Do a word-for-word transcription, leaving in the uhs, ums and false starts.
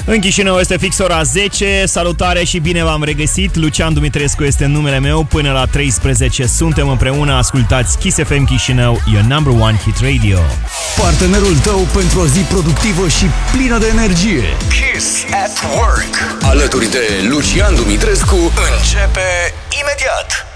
În Chișinău este fix ora zece. Salutare și bine v-am regăsit. Lucian Dumitrescu este numele meu. Până la treisprezece suntem împreună. Ascultați Kiss F M Chișinău, your number one hit radio. Partenerul tău pentru o zi productivă și plină de energie. Kiss at Work. Alături de Lucian Dumitrescu începe imediat.